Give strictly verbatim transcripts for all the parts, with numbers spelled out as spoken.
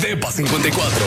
Tepa cincuenta y cuatro.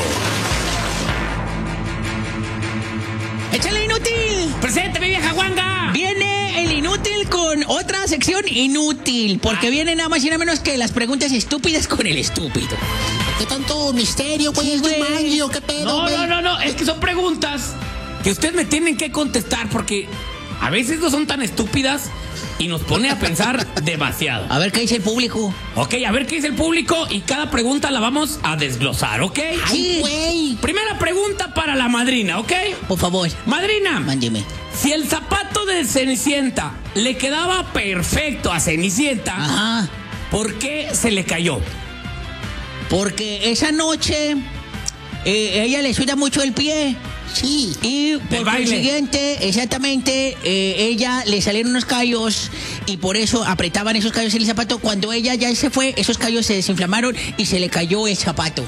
¡Échale, inútil! ¡Presente, mi vieja guanga! Viene el inútil con otra sección inútil, porque Ah. viene nada más y nada menos que las preguntas estúpidas con el estúpido. ¿Qué tanto misterio, güey? Sí, ¿Es de güey. Mario? ¿Qué pedo, No, güey? no, no, no, es que son preguntas que ustedes me tienen que contestar porque a veces no son tan estúpidas y nos pone a pensar demasiado. A ver qué dice el público. Ok, a ver qué dice el público y cada pregunta la vamos a desglosar, ¿ok? Sí. ¡Ay, güey! Primera pregunta para la madrina, ¿ok? Por favor, Madrina, mándeme. si el zapato de Cenicienta le quedaba perfecto a Cenicienta, Ajá. ¿por qué se le cayó? Porque esa noche eh, ella le suda mucho el pie. Sí. Y por baile. consiguiente, exactamente, eh, ella le salieron unos callos y por eso apretaban esos callos en el zapato. Cuando ella ya se fue, esos callos se desinflamaron y se le cayó el zapato.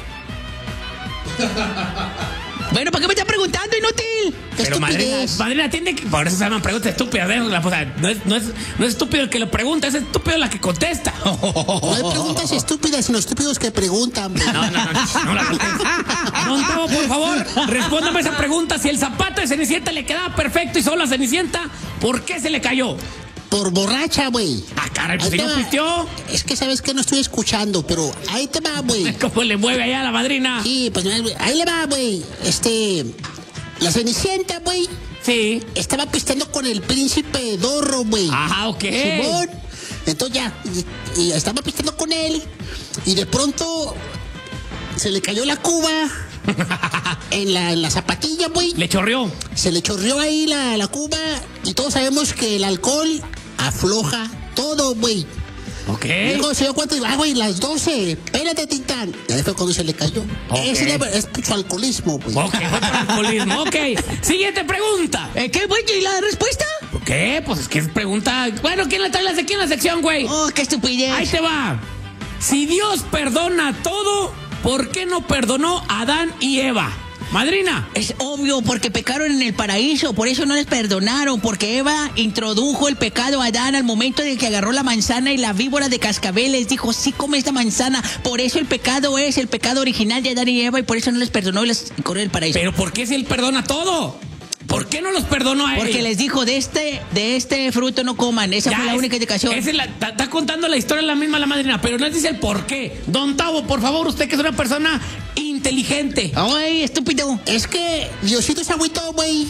Bueno, ¿para qué me estás preguntando, inútil? ¡Qué Pero madrina, estupidez! madrina atiende que por eso se llaman preguntas estúpidas, ¿eh? O sea, no es, no, es, no es estúpido el que lo pregunta, es estúpido la que contesta. No hay preguntas estúpidas, sino estúpidos que preguntan, güey. No, no, no, no la contesta. Don Tavo, por favor, respóndame esa pregunta. Si el zapato de Cenicienta le quedaba perfecto y solo a Cenicienta, ¿por qué se le cayó? Por borracha, güey. Ah, caray, pues Ahí si te no va. pisteó. Es que sabes que no estoy escuchando, pero ahí te va, güey. ¿Cómo le mueve allá a la madrina? Sí, pues ahí le va, güey. Este. La Cenicienta, güey, Sí. estaba pisteando con el príncipe Dorro, güey. Ajá, ok. Simón. Entonces ya, y, y estaba pisteando con él. Y de pronto se le cayó la cuba en la, en la zapatilla, güey. Le chorreó. Se le chorreó ahí la, la cuba. Y todos sabemos que el alcohol afloja todo, güey. Ok. Y luego se dio cuenta y dijo, ah, güey, las doce. Espérate, Tintán. Ya fue cuando se le cayó. Ok. Ese ya es su alcoholismo, güey. Ok, fue por alcoholismo. Ok. Siguiente pregunta. Eh, ¿Qué, güey? ¿Y la respuesta? ¿Por qué? Pues es que es pregunta. Bueno, ¿quién le trae las de aquí en la sección, güey? Oh, qué estupidez. Ahí te va. Si Dios perdona todo, ¿por qué no perdonó a Adán y Eva? Madrina. Es obvio, porque pecaron en el paraíso, por eso no les perdonaron, porque Eva introdujo el pecado a Adán al momento de que agarró la manzana y la víbora de cascabeles dijo, sí, come esta manzana, por eso el pecado es el pecado original de Adán y Eva y por eso no les perdonó y les corrió del paraíso. Pero ¿por qué si él perdona todo? ¿Por qué no los perdonó a ellos? Porque les dijo, de este, de este fruto no coman, esa Ya, fue la es- única indicación. esa es la- Está está contando la historia la misma la madrina, pero no dice el por qué. Don Tavo, por favor, usted que es una persona inteligente. Ay, estúpido. Es que Diosito se agüitó, güey.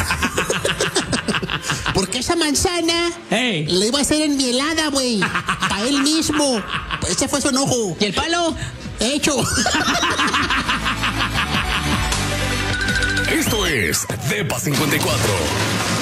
Porque esa manzana Hey. le iba a hacer enmielada, güey. Para él mismo. Ese fue su enojo. ¿Y el palo? Hecho. Esto es Tepa cincuenta y cuatro.